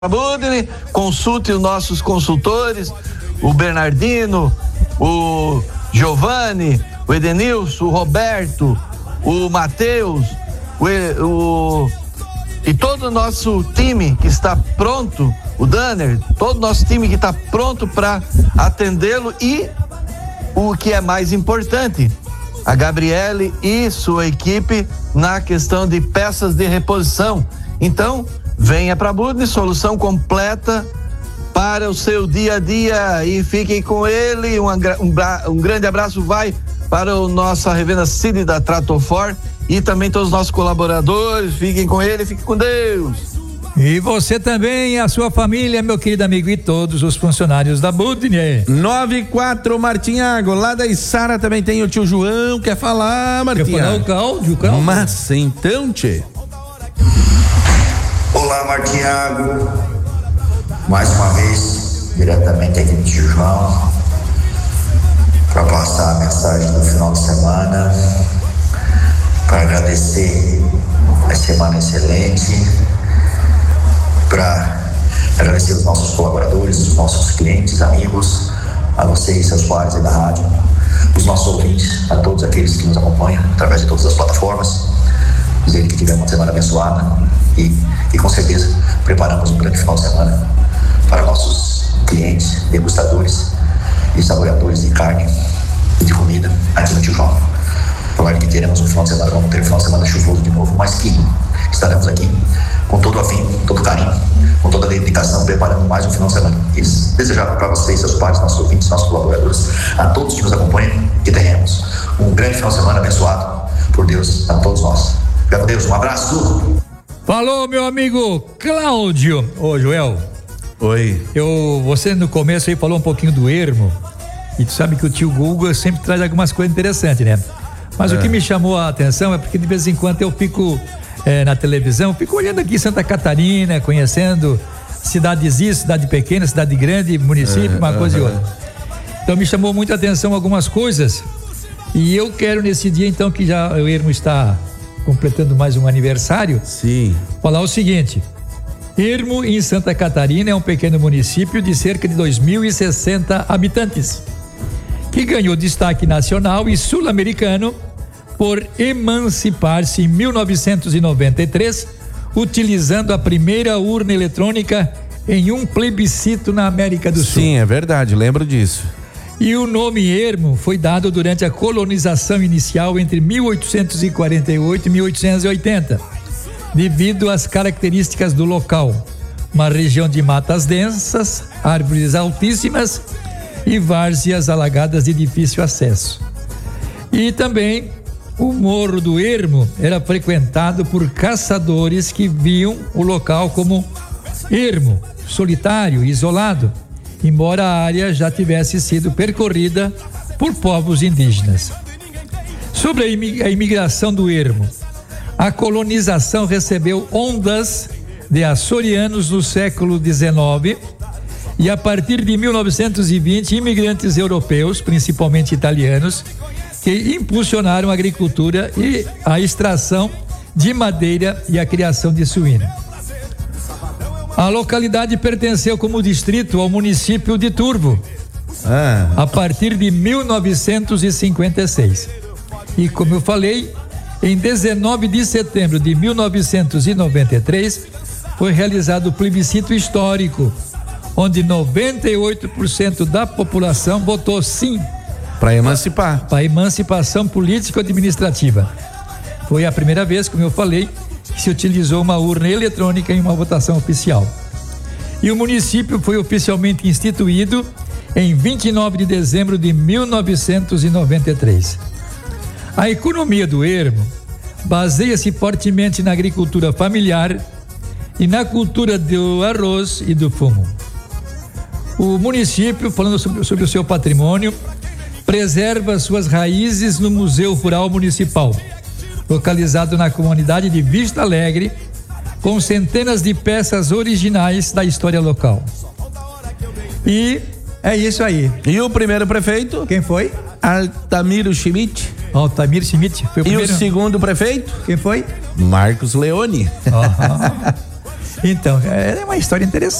Budni, consulte os nossos consultores, o Bernardino, o Giovanni, o Edenilson, o Roberto, o Matheus, e todo o nosso time que está pronto, o Danner, todo o nosso time que está pronto para atendê-lo, e o que é mais importante, a Gabriele e sua equipe na questão de peças de reposição. Então, venha para a Budni, solução completa para o seu dia a dia, e fiquem com ele. Um grande abraço vai para a nossa revenda Cid da Tratofor e também todos os nossos colaboradores. Fiquem com ele, fiquem com Deus. E você também, a sua família, meu querido amigo, e todos os funcionários da Budni. 94 Martinhago, lá da Içara também tem o tio João, quer falar, Martinhago? Quer falar o Cláudio? Mas então, tchê. Olá, Martinhago, mais uma vez, diretamente aqui do tio João, para passar a mensagem do final de semana, para agradecer a semana excelente, para agradecer os nossos colaboradores, os nossos clientes, amigos, a vocês, seus pares aí da rádio, os nossos ouvintes, a todos aqueles que nos acompanham através de todas as plataformas, dizer que tivemos uma semana abençoada e com certeza preparamos um grande final de semana para nossos clientes, degustadores e saboreadores de carne e de comida aqui no Tio João. Falar que teremos um final de semana, vamos ter um final de semana chuvoso de novo, mas que estaremos aqui com todo o afinco, com todo o carinho, com toda a dedicação, preparando mais um final de semana. E desejar para vocês, seus pais, nossos ouvintes, nossos colaboradores, a todos que nos acompanham, que tenhamos um grande final de semana abençoado por Deus a todos nós. Fica com Deus, um abraço. Falou, meu amigo Cláudio. Ô, Joel. Oi. Você no começo aí falou um pouquinho do ermo, e tu sabe que o tio Google sempre traz algumas coisas interessantes, né? Mas o que me chamou a atenção é porque de vez em quando eu fico na televisão, fico olhando aqui Santa Catarina, conhecendo cidadezinha, cidade pequena, cidade grande, município, uma coisa e outra. Então me chamou muito a atenção algumas coisas, e eu quero nesse dia então que já o ermo está completando mais um aniversário, sim, falar o seguinte: Ermo, em Santa Catarina, é um pequeno município de cerca de 2.060 habitantes, que ganhou destaque nacional e sul-americano por emancipar-se em 1993, utilizando a primeira urna eletrônica em um plebiscito na América do Sul. Sim, é verdade, lembro disso. E o nome ermo foi dado durante a colonização inicial entre 1848 e 1880, devido às características do local, uma região de matas densas, árvores altíssimas e várzeas alagadas de difícil acesso. E também o Morro do Ermo era frequentado por caçadores que viam o local como ermo, solitário, isolado, embora a área já tivesse sido percorrida por povos indígenas. Sobre a imigração do ermo, a colonização recebeu ondas de açorianos no século XIX, e a partir de 1920, imigrantes europeus, principalmente italianos, que impulsionaram a agricultura e a extração de madeira e a criação de suíno. A localidade pertenceu como distrito ao município de Turvo, a partir de 1956. E como eu falei, em 19 de setembro de 1993, foi realizado o plebiscito histórico, onde 98% da população votou sim para emancipar. Para a emancipação político-administrativa. Foi a primeira vez, como eu falei, que se utilizou uma urna eletrônica em uma votação oficial. E o município foi oficialmente instituído em 29 de dezembro de 1993. A economia do ermo baseia-se fortemente na agricultura familiar e na cultura do arroz e do fumo. O município, falando sobre o seu patrimônio, preserva suas raízes no Museu Rural Municipal, localizado na comunidade de Vista Alegre, com centenas de peças originais da história local. E é isso aí. E o primeiro prefeito? Quem foi? Altamiro Schmidt. Altamiro Schmidt foi o primeiro. E o segundo prefeito? Quem foi? Marcos Leone. Então, é uma história interessante.